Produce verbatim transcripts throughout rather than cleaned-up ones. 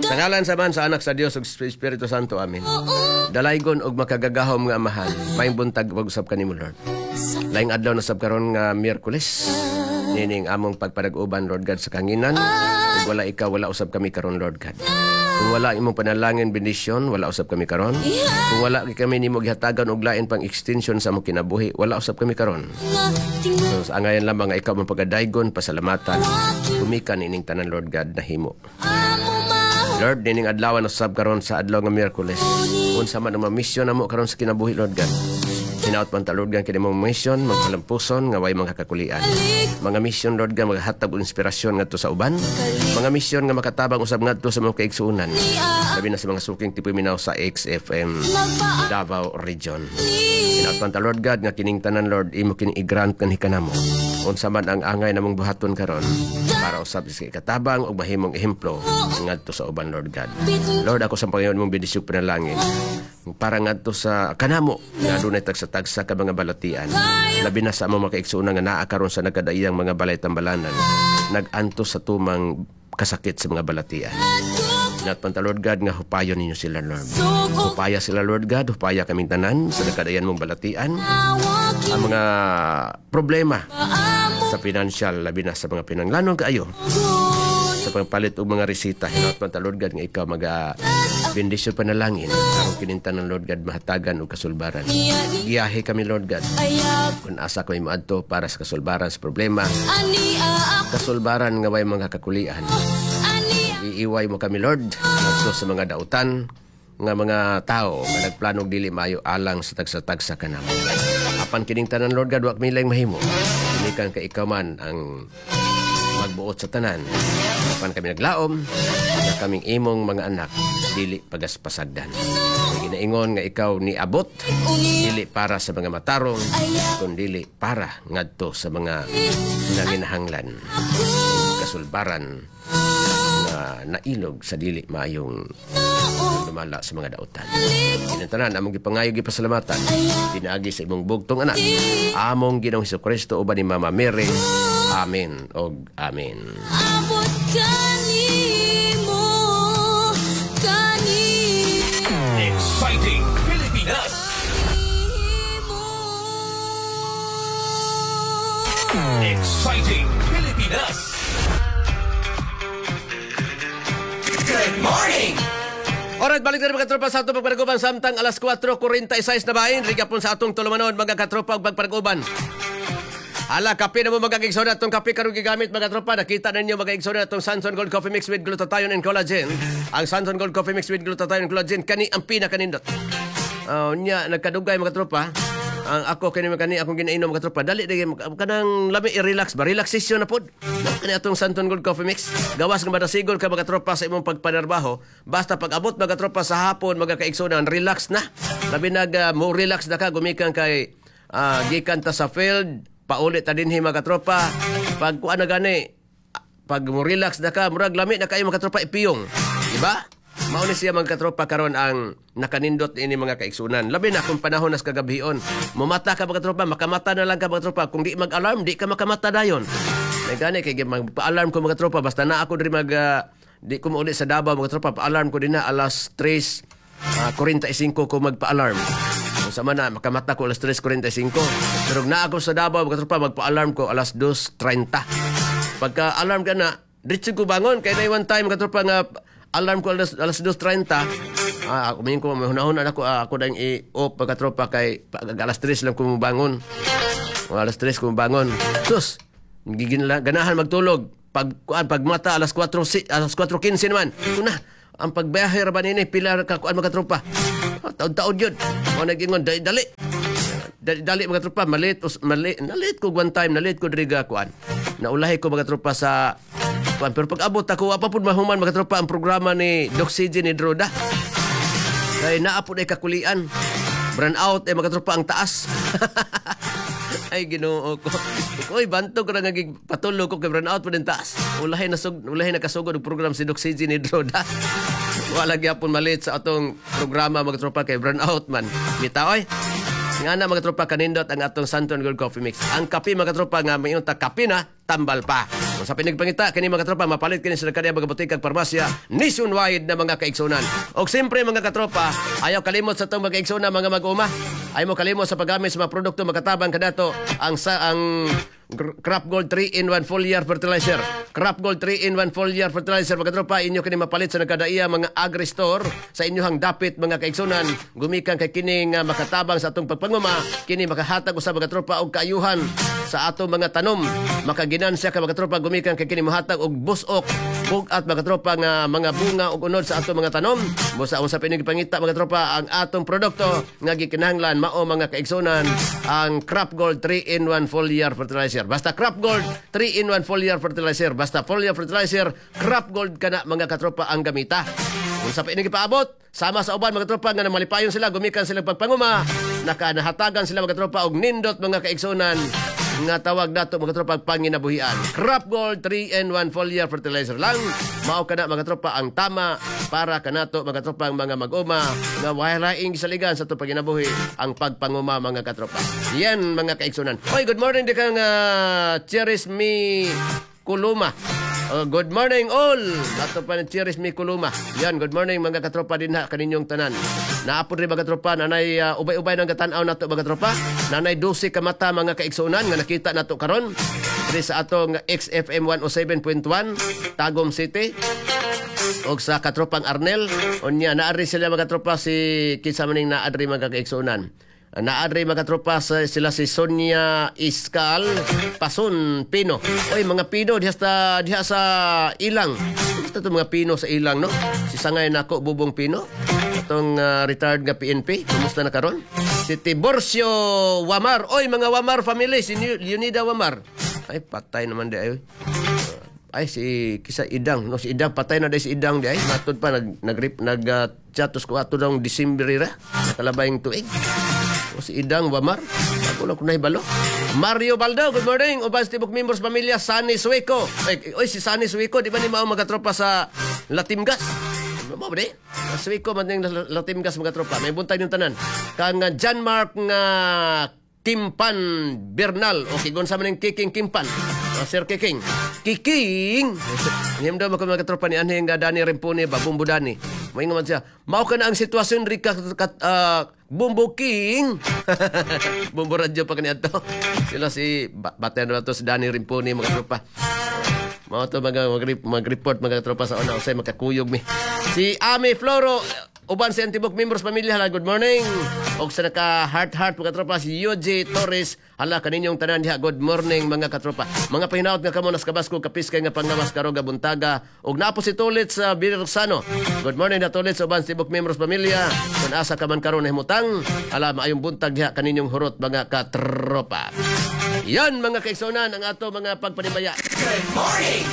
Sa ngalan sa man sa anak sa Dios ug sa Espiritu Santo, amen. Dalaygon og makagagahom nga amahan, maayong buntag pag-usab kanimo, Lord. Laing adlaw na sab karon nga Miyerkules, nining among pagpadag-uban, Lord God, sa kanginan. Ug wala ikaw, wala usab kami karon, Lord God. Kung wala imong panalangin, bendisyon, wala usab kami karon. Kung wala kami nimo gihatagan og lain pang extension sa among kinabuhi, wala usab kami karon. So sa angayan lamang nga ikaw mong pagadaygon, pasalamatan, tumikan ining tanan, Lord God, na himo. Lord, nining adlaw na usab karon sa adlaw nga Miyerkules, unsa man ang mga mission namo karon sa kinabuhi, Lord God. Hinaut man ta, Lord God, kini mong mission, magkalampuson, nga way mga kakulian. Mga mission, Lord God, maghatag og inspirasyon ngadto sa uban. Mga mission nga makatabang usab ngadto sa mga kaigsuonan. Labi na sa mga suking tipo minaw sa X F M Davao Region. Hinaut man ta, Lord God, nga kining tanan, Lord, imo kini i-grant kanhi kanamo. Unsa man ang angay namong buhaton karon para usab sa katabang og mahimong ehemplo ngadto sa uban, Lord God. Lord, ako sa Panginoon mong bidisyo panalangin para ngadto sa kanamo nga adunay tagsa-tagsa ka mga balatian, labi na sa among mga kaigsuonan nga naa karon sa nagkadaiyang mga balay tambalanan, nag-anto sa tumang kasakit sa mga balatian. Nat panta, Lord God, nga hupayon ninyo sila, Lord. Hupaya sila, Lord God, hupaya kaming tanan sa nagkadayan mong balatian. Ang mga problema sa financial, labi na sa mga pinanglanon kaayo, sa pagpalit og mga resita, hinat panta, Lord God, nga ikaw maga bendisyon panalangin aron kinintan ng Lord God mahatagan og kasulbaran. Giyahe kami, Lord God, kung asa kami moadto para sa kasulbaran sa problema, kasulbaran nga way mga kakulian. Iiway mo kami, Lord, ngadto sa mga dautan nga mga tao nga nagplano og dili maayo alang sa tagsa-tagsa kanamo. Apan kining tanan, Lord God, wa kami lang mahimo. Kinikan ka ikaw man ang magbuot sa tanan. Apan kami naglaom na kaming imong mga anak dili pagaspasagdan. Ginaingon nga ikaw ni abot dili para sa mga matarong, kundi para ngadto sa mga nanginahanglan, kasulbaran na nailog sa dili maayong lumala sa mga dautan. Kinantanan among gipangayo gipasalamatan pinaagi sa imong bugtong anak, among Ginoong Hesukristo uban ni Mama Mary. Amen og amen. Abot kanimo kanimo Exciting Pilipinas. Exciting Pilipinas. Good morning. Alright, balik na rin mga katropa sa atong pagpanaguban samtang alas kwatro forty-six na bahin. Riga po sa atong tulumanon mga katropa og pagpanaguban. Ala, kape na mo magkakigsoda. Itong kape karong gigamit mga tropa. Nakita ninyo magkakigsoda itong Sanson Gold Coffee Mix with Glutathione and Collagen. Ang Sanson Gold Coffee Mix with Glutathione and Collagen, kani ang pinakanindot. Uh, nya, nagkadugay mga tropa. Ang ako kani kani akong ginainom mga tropa. Dali dali kanang lami i-relax ba? Relaxation na pod. Kani atong Sanson Gold Coffee Mix. Gawas nga madasigol ka mga tropa sa imong pagpanarbaho. Basta pag abot mga tropa sa hapon magkakaigsoda, relax na. Labi nag uh, mo relax na ka gumikan kay uh, gikan ta sa field. Paulit ta dinhi mga tropa. Pag kuan na gani, pag mo relax na ka, murag lami na kayo mga tropa ipiyong. Diba? Mao ni siya mga tropa karon ang nakanindot ini mga kaigsunan. Labi na kung panahon nas kagabion. Mumata ka mga tropa, makamata na lang ka mga tropa. Kung di mag-alarm, di ka makamata dayon. May gani kay magpa-alarm ko mga tropa basta na ako diri mag uh, di ko mauli sa Davao mga tropa, pa-alarm ko din na alas tres forty-five ko magpa-alarm. Kung sama na, makamata ko alas tres forty-five. Pero na ako sa Davao, mga tropa, magpa-alarm ko alas dos thirty. Pagka-alarm ka na, diretso ko bangon. Kaya na one time, mga tropa, nga alarm ko alas, alas dos thirty. Ah, ako mayin ko, mahunahon na ako, ah, ako dahil i-off, mga tropa, kay alas tres lang ko bangon. Alas tres ko bangon. Sus, ganahan magtulog. Pag, pag mata, alas four, alas four fifteen naman. Ito na, ang pagbiyahe raban ini, pila kakuan mga tropa. Oh, taon-taon yun. O nag-ingon, dali, dali. Dali, dali mga tropa, malit, malit, nalit ko one time, nalit ko diriga kuan. Naulahi ko mga tropa sa kuan. Pero pag abot ako, apa po mahuman mga tropa ang programa ni Doxygen ni Droda. Kaya naapod ay kakulian. Burn out ay mga tropa ang taas. Ay, Ginoo ko. Uy, bantog ko na ngagig patulo ko kay burn out po din taas. Ulahi na, sug, ulahi na kasugod ang program si Doxygen ni Droda. Wala gyapon malit sa atong programa mga tropa kay burn out man. Bitaw ay. Nga na mga tropa kanindot ang atong Santon Gold Coffee Mix. Ang kape mga tropa nga mayroon ta kape na tambal pa. Kung sa pinigpangita, kini mga katropa, mapalit kini sa kaniya mga butik kag parmasya, nationwide na mga kaigsunan. O siyempre mga katropa, ayaw kalimot sa itong mga kaigsunan, mga mag-uma. Ayaw mo kalimot sa paggamit sa mga produkto makatabang kadato ang sa ang Gr- Crop Gold three in one foliar fertilizer. Crop Gold three in one foliar fertilizer mga katropa, inyo kini mapalit sa nagkadaiya mga agri-store sa inyohang dapit mga kaigsunan. Gumikan kay kini nga makatabang sa atong pagpanguma, kini makahatag usab mga katropa og kaayuhan sa atong mga tanom. Makaginansya ka mga katropa, gumikan kay kini mohatag og busok bugat mga katropa nga mga bunga ug unod sa atong mga tanom. Busa unsa pinigpangita mga katropa ang atong produkto nga gikinahanglan mao mga kaigsunan ang Crop Gold three in one foliar fertilizer. Basta Crop Gold three in one foliar fertilizer. Basta foliar fertilizer, Crop Gold kana mga katropa ang gamita. Kung sa pinigipaabot, sama sa uban mga tropa nga malipayon sila, gumikan sila pagpanguma, nakanahatagan sila mga tropa og nindot mga kaigsunan nga tawag nato mga tropa panginabuhian. Crop Gold three in one foliar fertilizer lang mao kana mga tropa ang tama para kanato mga tropa ang mga mag-uma nga walaing gisaligan sa to panginabuhi ang pagpanguma mga katropa. Yan mga kaigsunan. Oy, good morning di kang uh, Cheris Mi Kuluma. Uh, good morning all. Nato pa ni Cheris Mi Kuluma. Yan, good morning mga katropa din ha kaninyong tanan. Naapod rin mga katropa, nanay uh, ubay-ubay ng katanaw nato mga katropa. Nanay dusi ka mata mga kaigsunan nga nakita nato karon diri sa atong X F M one oh seven point one Tagum City. Og sa katropang Arnel, unya naadri sila mga katropa si kinsa maning naadri mga kaigsunan. Naadri mga tropa sa, sila si Sonia Iskal Pasun Pino. Oy mga Pino diha sa diha sa Ilang. Ito to mga Pino sa Ilang no. Si Sangay nako Bubong Pino. Atong uh, retired nga P N P. Kumusta na karon? Si Tiborcio Wamar. Oy mga Wamar family, si Leonida Wamar. Ay patay naman di ay. Ay si kisa Idang no, si Idang patay na dai si Idang di ay. Matod pa nag nagrip nag uh, chatos ko ato dong December ra. Kalabayng tuig. O si Idang Wamar. Ako lang kung nahibalo. Mario Baldo, good morning. Uban sa Tibok Members Pamilya, Sunny Suico. Ay, oy, si Sunny Suico, di ba ni mao magatropa sa Latimgas? Ano ba, di? Suico, man yung Latimgas magatropa. May buntay yung tanan. Kang uh, John Mark nga Kimpan Bernal. O kigon sa maning Kiking Kimpan. Uh, Sir Kiking. Kiking! Ngayon daw mga katropa ni Anheng Dani Rimpone, Babumbo Dani. May nga man siya, mao ka na ang sitwasyon Rika uh, Bumbo King. Bumbo radyo pa kaniya to. Sila si Baten na to si Dani Rimpone mga tropa. Mao to mga mag-report mga tropa sa una usay makakuyog mi. Si Ami Floro uban si Antibok Members Pamilya, hala, good morning. Og sa naka heart heart mga tropa si Yuji Torres, hala kaninyong tanan diha, good morning mga katropa. Mga pahinaot nga kamo nas kabasko kapiskay nga pangnawas karoga buntaga og napo si Tulit sa Birsano. Good morning na Tulit sa uban si Antibok Members Pamilya. Kun asa ka man karon himutang, hala maayong buntag diha kaninyong hurot mga katropa. Yan mga kaigsunan ang ato mga pagpanimaya. Good morning!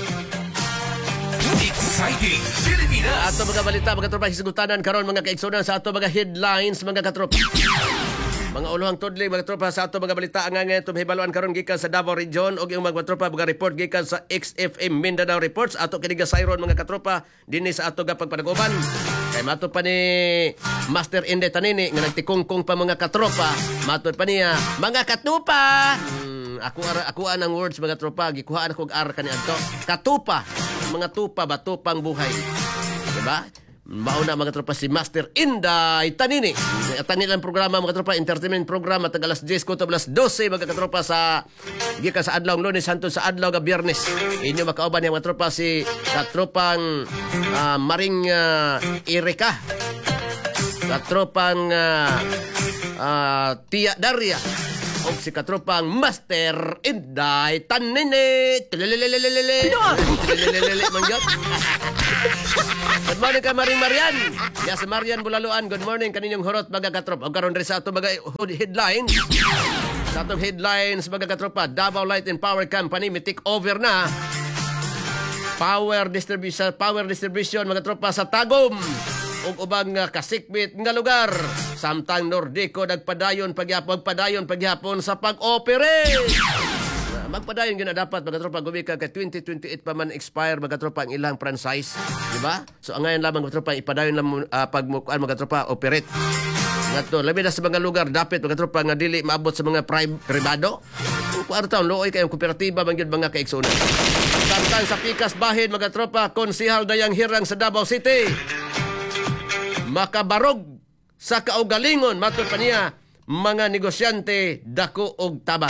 Exciting Pilipinas! Ato mga balita, mga tropa, hisugutanan karon mga kaigsunan sa ato mga headlines, mga katropa. Mga uluhang tudling mga tropa sa ato mga balita ang ngayon tumihibaluan karon gikan sa Davao Region og yung mga tropa mga report gikan sa X F M Mindanao Reports ato kini gasayron mga katropa dinhi sa ato ga pagpanaguban. Kay mato pa ni Master Inde Tanini nga nagtikungkong pa mga katropa, mato pa niya mga katupa. Hmm, ako ara ako ang words mga tropa gikuhaan ako og ar kani adto. Katupa, mga tupa ba tupang buhay. Diba? Mauna mga tropa si Master Inday Tanini. At nilang programa mga tropa, entertainment program at alas diyes kutob alas dose mga katropa sa gikan sa adlaw Lunes hangtod sa adlaw nga Biyernes. Inyo makauban yang mga tropa si katropang uh, Maring uh, Erika. Katropang uh, uh, Tia Daria. O si katropang Master Inday Tanini. Tilililililili. Tililililili mangyot. Good morning ka Maring Marian. Ya si Marian Bulaluan. Good morning kaninyong horot mga katrop. O karon rin sa ato mga headlines. Sa atong headlines mga katropa, Davao Light and Power Company may take over na power distribution power distribution mga tropa sa Tagum ug ubang uh, kasikbit nga lugar. Samtang Nordico nagpadayon pagyapon padayon pagyapon sa pag-operate. Magpadayon gyud na dapat mga tropa gumika kay twenty twenty-eight pa man expire mga tropa ang ilang franchise, di ba? So ang ngayon lamang mga tropa ipadayon lang uh, pag mukuan mga tropa operate. Ngadto labi na sa mga lugar dapat mga tropa nga dili maabot sa mga pri- pribado. Kwarta looy kayong kooperatiba man gyud mga kaigsunan. Samtang sa Pikas Bahin mga tropa, konsehal Dayang Hirang sa Davao City. Makabarog sa kaugalingon matud pa niya mga negosyante dako og tabang.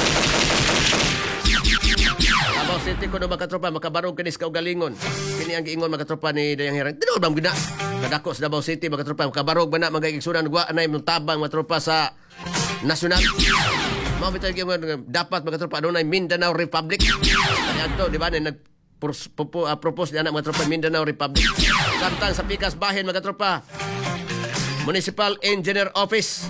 Davao City kuno mga tropa makabarog kini sa kaugalingon. Kini ang giingon mga tropa ni Dayang Hirang. Dino bang gina? Kadako sa Davao City mga tropa makabarog ba na mga kaigsunan wa anay mong tabang mga tropa sa nasyonal. Mao bitaw gyud dapat mga tropa adunay Mindanao Republic. Kaya adto di ba na nag Propose, uh, propose ni anak mga tropa Mindanao Republic. Samtang sa Pikas Bahin mga tropa, Municipal Engineer Office.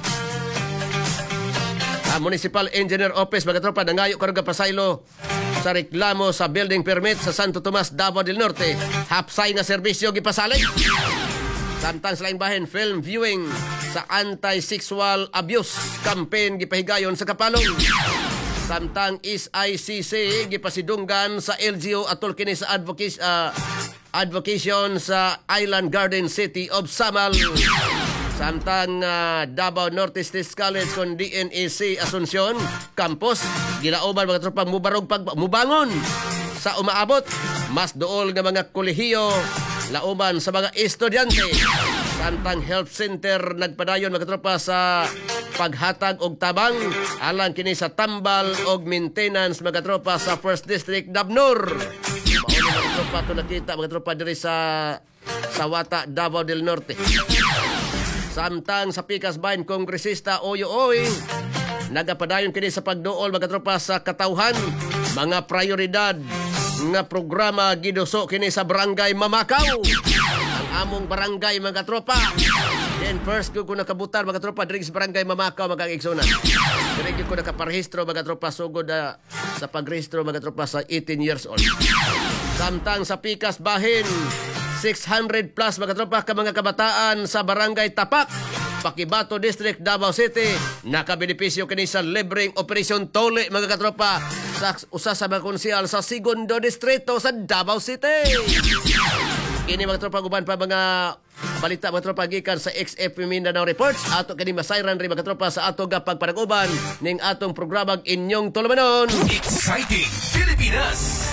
Ah, Municipal Engineer Office mga tropa nangayo karga pasaylo sa reklamo sa building permit sa Santo Tomas, Davao del Norte. Hapsay nga serbisyo gipasalig. Samtang sa laing bahin, film viewing sa anti-sexual abuse campaign gipahigayon sa Kapalong. Samtang is I C C gipasidunggan sa L G O atol kini sa advocacy, uh, advocation sa Island Garden City of Samal. Samtang uh, Davao Norte State College kon D N A C Asuncion Campus gilauban mga tropa mubarog pag mubangon sa umaabot mas duol nga mga kolehiyo lauban sa mga estudyante. Samtang health center nagpadayon mga tropa sa paghatag og tabang alang kini sa tambal og maintenance mga tropa sa First District Dabnor. Mao ni mga tropa to nakita mga tropa diri sa Sawata, Davao del Norte. Samtang sa Pikas Bahin, Kongresista Oyo Oy nagapadayon kini sa pagduol mga tropa sa katawhan mga prioridad nga programa giduso kini sa Barangay Mamakaw. Ang among barangay mga tropa. Then first ko ko nakabutan mga tropa diri sa Barangay Mamakaw mga igsonan. Diri ko nakaparehistro mga tropa sugod uh, sa pagrehistro mga tropa sa eighteen years old. Samtang sa Pikas Bahin, six hundred plus mga tropa ka mga kabataan sa Barangay Tapak, Pakibato District, Davao City, nakabenepisyo kini sa libreng Operation Tole mga katropa sa usa sa mga konsehal sa Segundo Distrito sa Davao City. Kini mga tropa guban pa mga balita mga tropa gikan sa X F M Mindanao Reports. Ato kini masayran rin mga tropa sa ato gapag panaguban ning atong programang inyong tulumanon. Exciting Pilipinas!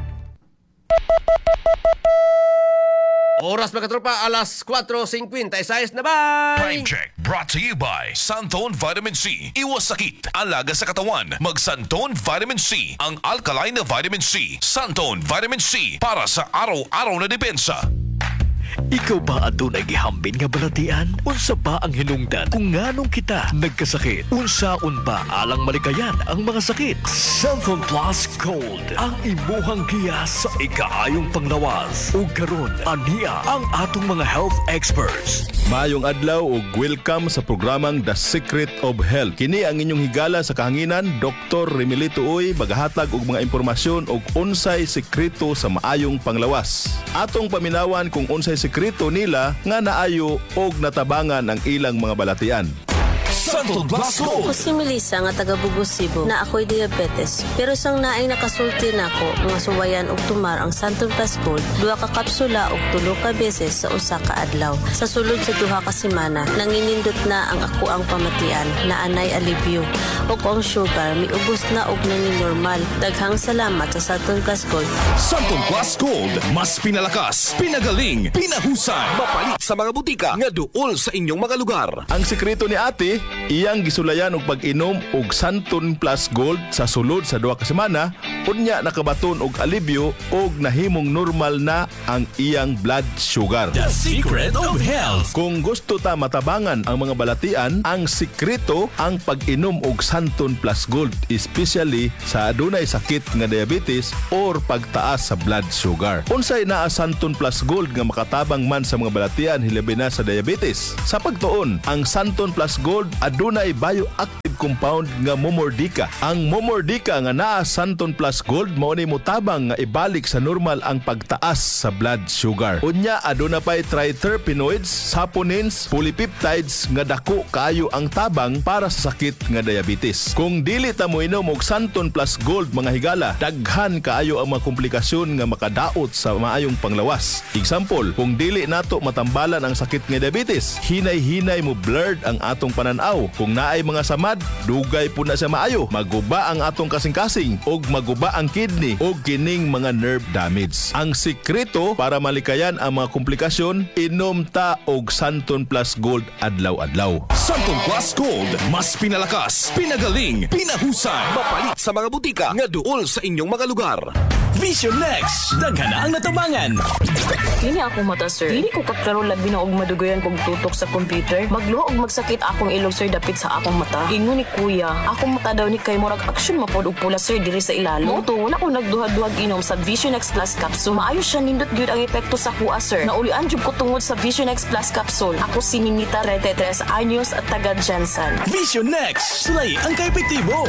Oras mga tropa, alas four fifty-six na ba? Time check brought to you by Santon Vitamin C. Iwas sakit, alaga sa katawan. Mag Santon Vitamin C, ang alkaline na vitamin C. Santon Vitamin C para sa araw-araw na depensa. Ikaw ba adunay gihambin nga balatian? Unsa ba ang hinungdan kung nganong kita nagkasakit? Unsaon ba alang malikayan ang mga sakit? Santon Plus Gold ang imuhang giya sa ikaayong panglawas. Ug karon aniya ang atong mga health experts. Maayong adlaw ug welcome sa programang The Secret of Health. Kini ang inyong higala sa kahanginan, Doktor Remilito Uy, magahatag og mga impormasyon og unsay sekreto sa maayong panglawas. Atong paminawan kung unsay sekreto nila nga naayo og natabangan ang ilang mga balatian. Santon Plus Gold. Ako si Melissa nga taga Bugos, Cebu na ako'y diabetes. Pero sang naay nakasulti na ako nga suwayan og tumar ang Santon Plus Gold, duha ka kapsula og tulo ka beses sa usa ka adlaw. Sa sulod sa duha ka semana, nanginindot na ang ako ang pamatian na anay alibyo. Og ang sugar miubos na og nani normal. Daghang salamat sa Santon Plus Gold. Santon Plus Gold, mas pinalakas, pinagaling, pinahusay. Mapalit sa mga butika nga duol sa inyong mga lugar. Ang sekreto ni ate, iyang gisulayan og pag-inom og Santon Plus Gold sa sulod sa duha ka semana, unya nakabaton og alibyo og nahimong normal na ang iyang blood sugar. The Secret of Health. Kung gusto ta matabangan ang mga balatian, ang sekreto ang pag-inom og Santon Plus Gold, especially sa adunay sakit nga diabetes or pagtaas sa blood sugar. Unsay naa Santon Plus Gold nga makatabang man sa mga balatian hilabi na sa diabetes? Sa pagtuon, ang Santon Plus Gold adunay bioactive compound nga momordika. Ang momordika nga naa Santon Plus Gold mao ni motabang nga ibalik sa normal ang pagtaas sa blood sugar. Unya aduna pay triterpenoids, saponins, polypeptides nga dako kaayo ang tabang para sa sakit nga diabetes. Kung dili ta mo inom og Santon Plus Gold mga higala, daghan kaayo ang mga komplikasyon nga makadaot sa maayong panglawas. Example, kung dili nato matambalan ang sakit nga diabetes, hinay-hinay mo blurred ang atong pananaw. Kung naay mga samad, dugay po na sa maayo. Maguba ang atong kasing-kasing og maguba ang kidney og kining mga nerve damage. Ang sikreto para malikayan ang mga komplikasyon, inom ta og Santon Plus Gold adlaw-adlaw. Santon Plus Gold, mas pinalakas, pinagaling, pinahusay, mapalit sa mga butika nga duol sa inyong mga lugar. Vision Next, daghan na ang natabangan. Dili ako mata, sir. Dili ko kaklaro labi na og madugoyan kog tutok sa computer. Magluho og magsakit akong ilong, sir, dapit sa akong mata. Ingon ni kuya, akong mata daw ni kay murag action mapod og pula, sir, diri sa ilalo. Moto, wala ko nagduhad-duhag inom sa Vision X Plus Capsule. Maayo siya nindot gyud ang epekto sa kuha, sir. Naulian jud ko tungod sa Vision X Plus Capsule. Ako si Ninita Retetres Anyos at taga Jensen. Vision Next, sulay ang kaepektibo.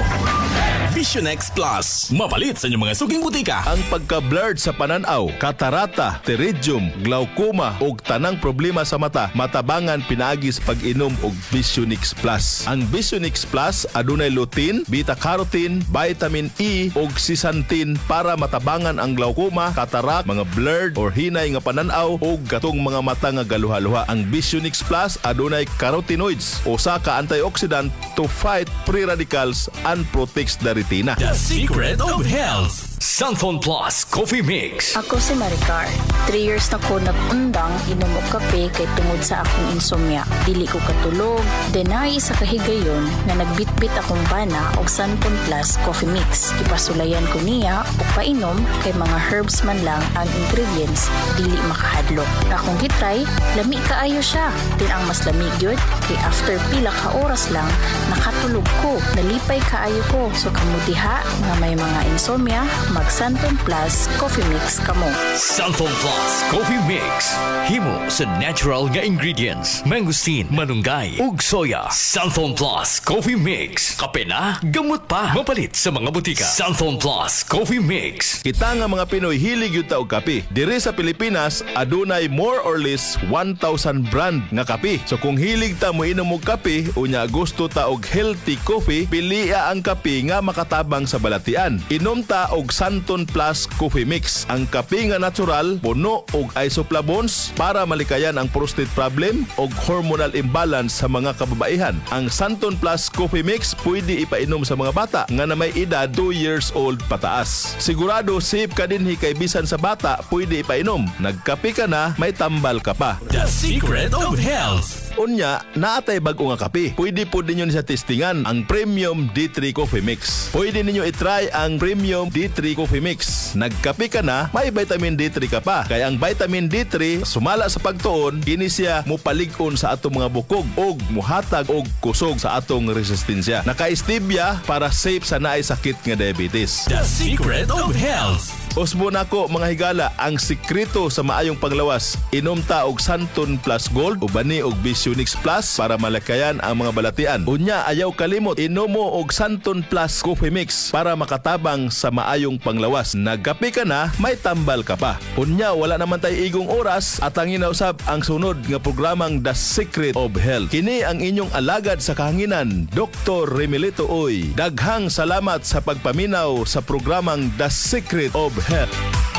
Vision X Plus, mapalit sa inyong mga suging butika. Ang pagka-blurred sa pananaw, katarata, pterygium, glaucoma ug tanang problema sa mata, matabangan pinaagi sa pag-inom og Visionix Plus. Ang Visionix Plus adunay lutein, beta-carotene, vitamin E ug zeaxanthin para matabangan ang glaucoma, katarak, mga blurred or hinay nga pananaw ug katong mga mata nga galuha-luha. Ang Visionix Plus adunay carotenoids, usa ka antioxidant to fight free radicals and protects the retina. The Secret of Health. Santon Plus Coffee Mix. Ako si Maricar. Three years na ko nag-undang inom og kape kay tungod sa akong insomnia. Dili ko katulog. Denay sa kahigayon na nagbitbit akong bana og Santon Plus Coffee Mix. Ipasulayan ko niya og painom kay mga herbs man lang ang ingredients, dili makahadlok. Akong gitry, lami kaayo siya. Din ang mas lamig yun kay after pila ka oras lang nakatulog ko. Nalipay kaayo ko. So kamudiha nga may mga insomnia, mag Santon Plus Coffee Mix kamo. Santon Plus Coffee Mix. Himo sa natural nga ingredients. Mangosteen, manunggay, ug soya. Santon Plus Coffee Mix. Kape na, gamot pa. Mapalit sa mga butika. Santon Plus Coffee Mix. Kita nga mga Pinoy hilig yun ta og kape. Diri sa Pilipinas, adunay more or less one thousand brand nga kape. So kung hilig ta mo inom og kape, unya gusto ta og healthy coffee, pilia ang kape nga makatabang sa balatian. Inom ta og Santon Plus Coffee Mix. Ang kape nga natural, puno og isoflavones para malikayan ang prostate problem og hormonal imbalance sa mga kababaihan. Ang Santon Plus Coffee Mix pwede ipainom sa mga bata nga na may edad two years old pataas. Sigurado safe ka din kay bisan sa bata pwede ipainom. Nagkape ka na, may tambal ka pa. The Secret of Health. Unya, naatay bag-o nga kape. Pwede po ninyo sa testingan ang Premium D three Coffee Mix. Pwede ninyo itry ang Premium D three Coffee Mix. Nagkape ka na, may vitamin D three ka pa. Kaya ang vitamin D three, sumala sa pagtuon, kini siya mupalig-on sa atong mga bukog og muhatag og kusog sa atong resistensya. Naka-stevia para safe sa naay sakit nga diabetes. The Secret of Health. Usbo na ko mga higala, ang sikreto sa maayong panglawas. Inom ta og Santon Plus Gold o bani og Visionix Plus para malakayan ang mga balatian. Unya, ayaw kalimot, inom mo og Santon Plus Coffee Mix para makatabang sa maayong panglawas. Nagkape ka na, may tambal ka pa. Unya, wala naman tayo igong oras at ang inausab ang sunod nga programang The Secret of Health. Kini ang inyong alagad sa kahanginan, Doctor Remilito Uy. Daghang salamat sa pagpaminaw sa programang The Secret of Health.